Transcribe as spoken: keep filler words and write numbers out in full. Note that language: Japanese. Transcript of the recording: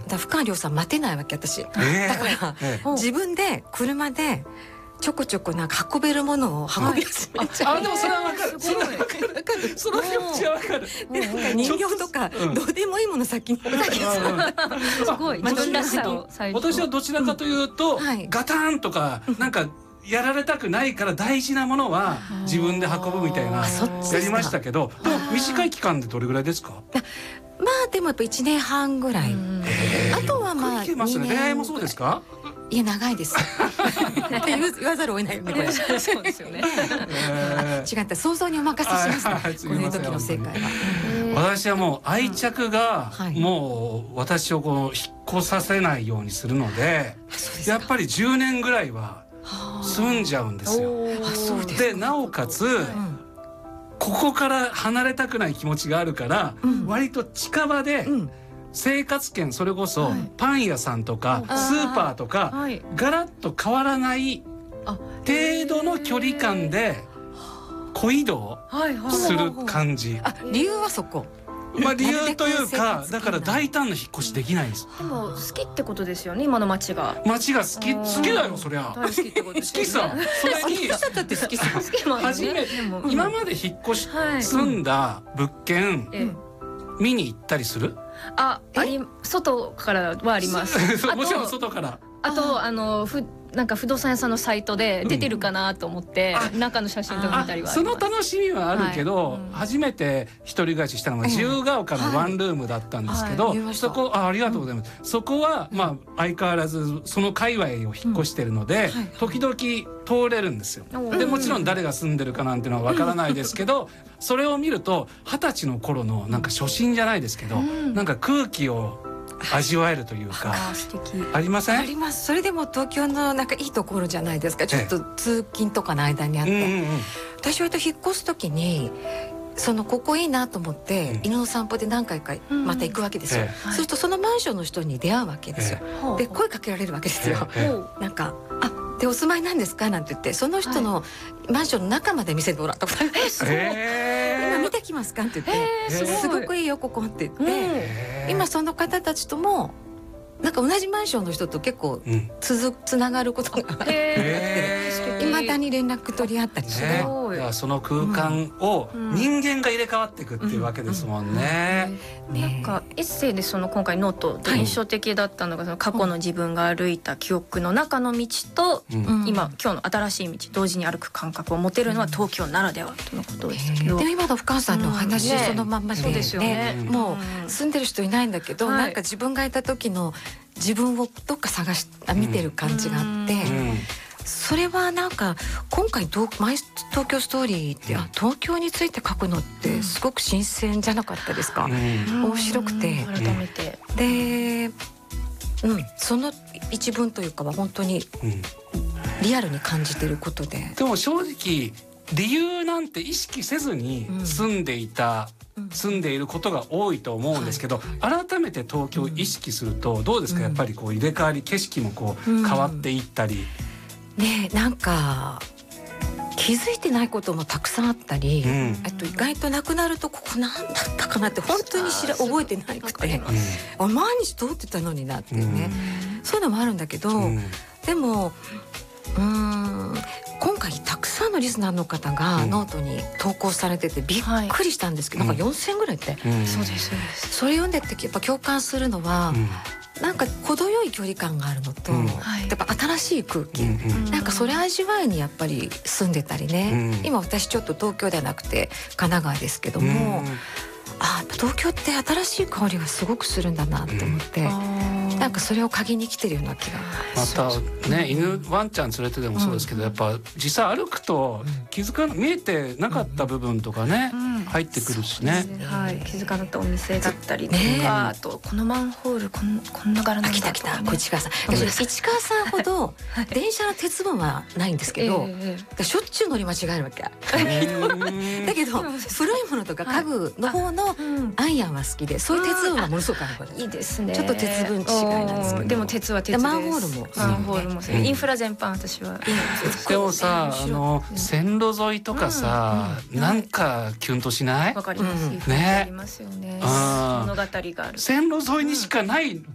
だ深川亮さん待てないわけ私、 えー、 だから、 えー、 自分で車でちょこちょこなんか運べるものを運び始めちゃう、 はい、あ, あでもそれは分かる、それは分かる、その気持ちは分かる。 でなんか人形とかどうでもいいもの先に置くだけですすごい自分らしさを最初。 私はどちらかというと、うんはい、ガタンとかなんかやられたくないから大事なものは自分で運ぶみたいなやりましたけど、でも短い期間でどれぐらいですか？ まあでもやっぱいちねんはんぐらい、あとはまあいけますね。恋愛もそうですか？ いや長いですって言わざるを得ないよねこれ。 そうですよね。 違った、想像にお任せします、ね、この時の正解は。 私はもう愛着がもう私をこの引っ越させないようにするので、やっぱりじゅうねんぐらいは住んじゃうんですよ。でなおかつ、ここから離れたくない気持ちがあるから、割と近場で生活圏、それこそパン屋さんとかスーパーとかガラッと変わらない程度の距離感で小移動する感じ。 あ、理由はそこ。 まあ理由というか、だから大胆な引っ越しできないんです。 でも好きってことですよね、今の街が。 街が好き、好きだよそりゃ。 大好きってことですよね。 好きさ、それに好きだって好きさ。 初めて今まで引っ越し住んだ物件見に行ったりする？ あ、あり、外からはあります。 もちろん外から。 あとあのふなんか不動産屋さんのサイトで出てるかなと思って中の写真とか見たりはあります。 その楽しみはあるけど、初めて一人暮らししたのが自由が丘のワンルームだったんですけど、そこ あ, ありがとうございます、うん、そこはまあ相変わらずその界隈を引っ越してるので、うんはい、時々通れるんですよ。でもちろん誰が住んでるかなんていうのはわからないですけど、それを見ると二十歳の頃のなんか初心じゃないですけど、うん、なんか空気を味わえるというか、 あ, 素敵ありません？ あります。それでも東京のなんかいいところじゃないですか。ちょっと通勤とかの間にあって、うんうんうん、私は引っ越す時にそのここいいなと思って、うん、犬の散歩で何回かまた行くわけですよ、うんええ、そうするとそのマンションの人に出会うわけですよ、ええ、で声かけられるわけですよ、ええ、なんかあでお住まいなんですかなんて言って、その人のマンションの中まで見せてもらったことあるんですよ。今見てきますかって言って、えー、すごくいいよここって言って、えー、今その方たちともなんか同じマンションの人と結構つづ、うん、つながることがあっていまだに連絡取り合ったりして、 ね、その空間を人間が入れ替わっていくっていうわけですもんね。 なんかエッセイでその今回ノートで印象的だったのが、その過去の自分が歩いた記憶の中の道と、うん、今今日の新しい道同時に歩く感覚を持てるのは東京ならではとのことでしたけど、 で今の深川さんのお話、うんね、そのまんまで、ね、もう住んでる人いないんだけど、はい、なんか自分がいた時の自分をどっか探し見てる感じがあって、うんうん、それはなんか今回どマイ東京ストーリーって、うん、あ東京について書くのってすごく新鮮じゃなかったですか、うん、面白くて、 改めてで、うん、その一文というかは本当にリアルに感じてることで、 でも正直理由なんて意識せずに住んでいた、うん、住んでいることが多いと思うんですけど、はい、改めて東京を意識するとどうですか、うん、やっぱりこう入れ替わり景色もこう変わっていったり、 うん、ねえなんか気づいてないこともたくさんあったり、うん、あと意外となくなるとここ何だったかなって本当に知ら覚えてなくて、うん、毎日通ってたのになっていうね、うん、そういうのもあるんだけど、うん、でもうーん今回たくさんのリスナーの方がノートに投稿されててびっくりしたんですけど、うん、なんかよんせんぐらいって、 うん、そうですそれ読んでってやっぱ共感するのは、うんなんか程よい距離感があるのと、うん、やっぱ新しい空気、うん、なんかそれ味わいにやっぱり住んでたりね、うん、今私ちょっと東京ではなくて神奈川ですけども、うん、あ東京って新しい香りがすごくするんだなって思って、うん、なんかそれを嗅ぎに来てるような気がまたね、犬ワンちゃん連れてでもそうですけど、うん、やっぱ実際歩くと気づか見えてなかった部分とかね、うん、入ってくるしね、 ねはい、気づかなかったお店だったりとか、ね、あとこのマンホールこん、こんな柄なんだとか、ね、来た来たこれ市川さん市川さんほど電車の鉄分はないんですけど、えー、しょっちゅう乗り間違えるわけだけど古いものとか家具の方のアイアンは好きで、そういう鉄分はものすごくあるから、 いいですね、 ちょっと鉄分違いなんですけど、 でも鉄は鉄です。 マンホールもマンホールも、うん、インフラ全般私は、 うん、でもさあの線路沿いとかさ、うんうん、なんかキュンとしない？ わかります、うん、ね、ありますよね、物語がある。 線路沿いにしかない